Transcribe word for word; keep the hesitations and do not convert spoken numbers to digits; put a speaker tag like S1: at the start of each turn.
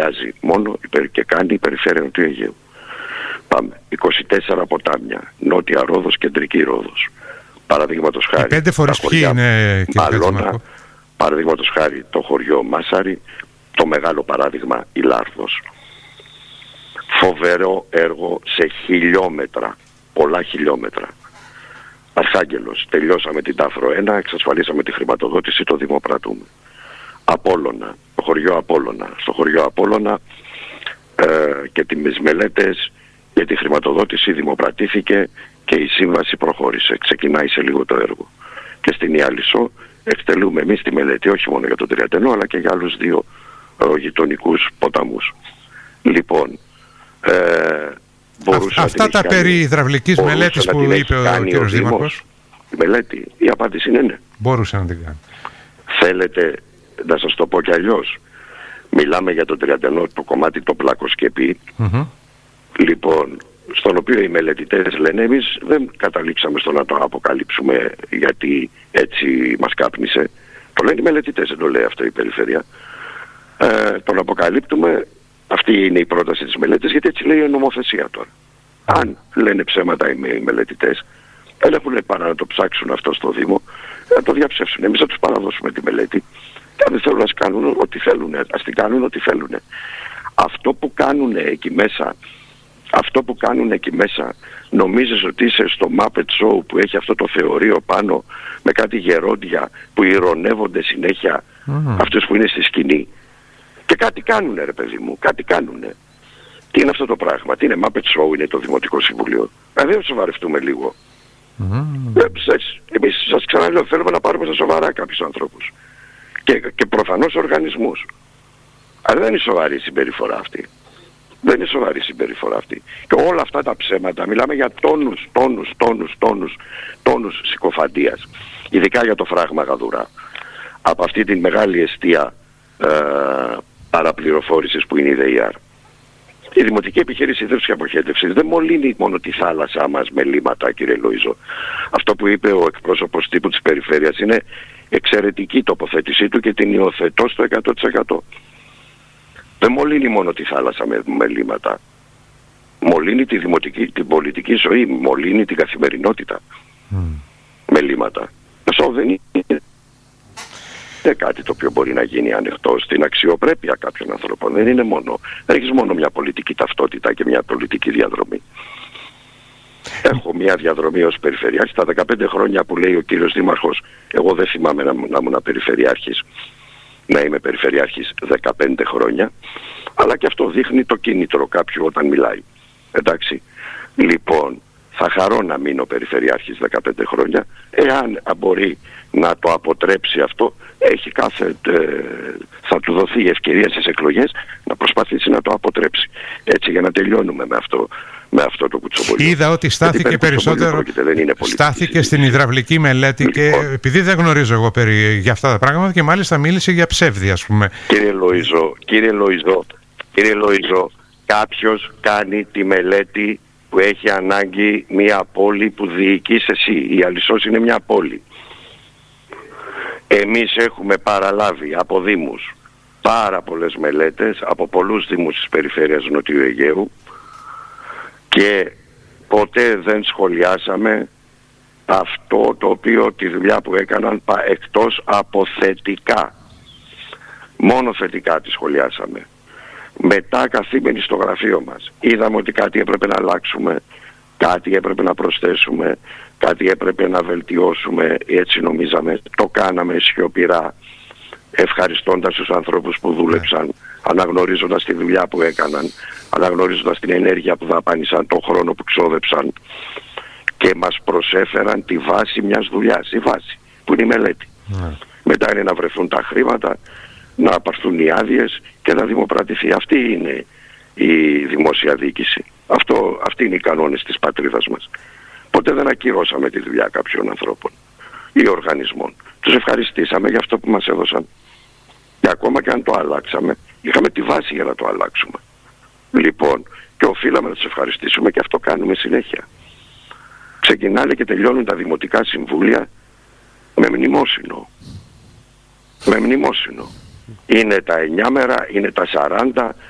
S1: σχεδιάζει μόνο και κάνει η περιφέρεια του Αιγαίου. Πάμε. είκοσι τέσσερα ποτάμια. Νότια Ρόδος, κεντρική Ρόδος. Παραδείγματος χάρη.
S2: Οι πέντε φορές ποιοι είναι, κύριε Χατζημαρκό?
S1: Παραδείγματος χάρη το χωριό Μάσαρη, το μεγάλο παράδειγμα η Λάρθος. Φοβερό έργο σε χιλιόμετρα, πολλά χιλιόμετρα. Αρχάγγελος, τελειώσαμε την Τάφρο ένα, εξασφαλίσαμε τη χρηματοδότηση, το δημοπρατούμε. Απόλλωνα, το χωριό Απόλλωνα. Στο χωριό Απόλλωνα ε, και τις μελέτες για τη χρηματοδότηση δημοπρατήθηκε και η σύμβαση προχώρησε. Ξεκινάει σε λίγο το έργο. Και στην Ιάλισσο εκτελούμε εμείς τη μελέτη, όχι μόνο για τον Τριαντενό, αλλά και για άλλους δύο ε, γειτονικούς ποταμούς. Λοιπόν, ε,
S2: Α, αυτά τα κάνει, περί υδραυλικής μελέτης που είπε ο κ. Δήμαρχος.
S1: Η μελέτη, η απάντηση είναι ναι.
S2: Μπορούσε να την κάνει.
S1: Θέλετε να σας το πω κι αλλιώς? Μιλάμε για τον Τριαντενό, το κομμάτι το πλακοσκεπή. Mm-hmm. Λοιπόν, στον οποίο οι μελετητές λένε εμείς δεν καταλήξαμε στο να το αποκαλύψουμε γιατί έτσι μας κάπνισε. Το λένε οι μελετητές, δεν το λέει αυτό η περιφέρεια. Ε, τον αποκαλύπτουμε, αυτή είναι η πρόταση της μελέτης, γιατί έτσι λέει η νομοθεσία τώρα. Αν λένε ψέματα οι μελετητές, δεν έχουν παρά να το ψάξουν αυτό στο Δήμο, να το διαψεύσουν. Εμείς θα τους παραδώσουμε τη μελέτη και αν δεν θέλουν να κάνουν ό,τι θέλουν, ας την κάνουν ό,τι θέλουν. Αυτό που κάνουν εκεί μέσα, αυτό που κάνουν εκεί μέσα, νομίζεις ότι είσαι στο Muppet Show που έχει αυτό το θεωρείο πάνω με κάτι γερόντια που ηρωνεύονται συνέχεια mm. αυτούς που είναι στη σκηνή. Και κάτι κάνουνε ρε παιδί μου, κάτι κάνουνε. Τι είναι αυτό το πράγμα, τι είναι Muppet Show, είναι το Δημοτικό Συμβουλίο? Δηλαδή δεν σοβαρευτούμε λίγο. Mm. Ε, εμείς σας ξαναλέω, θέλουμε να πάρουμε στα σοβαρά κάποιους ανθρώπους. Και, και προφανώς οργανισμούς. Αλλά δεν είναι σοβαρή η συμπεριφορά αυτή. Δεν είναι σοβαρή η συμπεριφορά αυτή. Και όλα αυτά τα ψέματα, μιλάμε για τόνους, τόνους, τόνους, τόνους, τόνους συκοφαντίας. Ειδικά για το φράγμα Γαδουρά. Από αυτή την μεγάλη εστία ε, παραπληροφόρησης που είναι η ΔΕΙΑΡ. Η Δημοτική Επιχείρηση Ιδρύσης και Αποχέτευσης δεν μολύνει μόνο τη θάλασσά μας με λίματα, κύριε Λοΐζο. Αυτό που είπε ο εκπρόσωπος τύπου της περιφέρειας είναι εξαιρετική τοποθέτησή του και την υιοθετώ στο εκατό τοις εκατό. Δεν μολύνει μόνο τη θάλασσα με, με λίματα. Μολύνει τη δημοτική, την πολιτική ζωή, μολύνει την καθημερινότητα mm. με λίματα. Αυτό δεν είναι. Είναι κάτι το οποίο μπορεί να γίνει ανοιχτό στην αξιοπρέπεια κάποιων ανθρώπων. Δεν είναι μόνο, δεν έχεις μόνο μια πολιτική ταυτότητα και μια πολιτική διαδρομή. Έχω μια διαδρομή ως περιφερειάρχης. Τα δεκαπέντε χρόνια που λέει ο κύριος Δήμαρχος, εγώ δεν θυμάμαι να, να ήμουν περιφερειάρχης, να είμαι περιφερειάρχης δεκαπέντε χρόνια, αλλά και αυτό δείχνει το κίνητρο κάποιου όταν μιλάει. Εντάξει. Λοιπόν, θα χαρώ να μείνω περιφερειάρχης δεκαπέντε χρόνια, εάν μπορεί να το αποτρέψει αυτό, έχει κάθε, ε, θα του δοθεί η ευκαιρία στις εκλογές να προσπαθήσει να το αποτρέψει. Έτσι, για να τελειώνουμε με αυτό, με αυτό το κουτσομπολιό.
S2: Είδα ότι στάθηκε περισσότερο, πρόκειται, στάθηκε στην υδραυλική μελέτη λοιπόν, και επειδή δεν γνωρίζω εγώ περί, για αυτά τα πράγματα και μάλιστα μίλησε για ψεύδι, ας πούμε. Κύριε Λοΐζο,
S1: κύριε Λοΐζο, κύριε Λοΐζο, κάποιος κάνει τη μελέτη που έχει ανάγκη μια πόλη που διοικείς εσύ. Η Αλισσός είναι μια πόλη. Εμείς έχουμε παραλάβει από δήμους πάρα πολλές μελέτες, από πολλούς δήμους της περιφέρειας Νοτιού Αιγαίου και ποτέ δεν σχολιάσαμε αυτό το οποίο τη δουλειά που έκαναν εκτός από θετικά. Μόνο θετικά τη σχολιάσαμε. Μετά καθήμενοι στο γραφείο μας είδαμε ότι κάτι έπρεπε να αλλάξουμε, κάτι έπρεπε να προσθέσουμε, κάτι έπρεπε να βελτιώσουμε, έτσι νομίζαμε. Το κάναμε σιωπηρά, ευχαριστώντας τους ανθρώπους που δούλεψαν, αναγνωρίζοντας τη δουλειά που έκαναν, αναγνωρίζοντας την ενέργεια που δαπάνησαν, τον χρόνο που ξόδεψαν και μας προσέφεραν τη βάση μιας δουλειάς, η βάση που είναι η μελέτη. Mm. Μετά είναι να βρεθούν τα χρήματα, να πάρθουν οι άδειες και να δημοπρατηθεί. Αυτή είναι η δημόσια διοίκηση. Αυτό, αυτοί είναι οι κανόνες της πατρίδας μας. Ποτέ δεν ακυρώσαμε τη δουλειά κάποιων ανθρώπων ή οργανισμών. Τους ευχαριστήσαμε για αυτό που μας έδωσαν. Και ακόμα και αν το αλλάξαμε, είχαμε τη βάση για να το αλλάξουμε. Λοιπόν, και οφείλαμε να τους ευχαριστήσουμε και αυτό κάνουμε συνέχεια. Ξεκινάνε και τελειώνουν τα δημοτικά συμβούλια με μνημόσυνο. Με μνημόσυνο. Είναι τα εννιά μέρα, είναι τα σαράντα,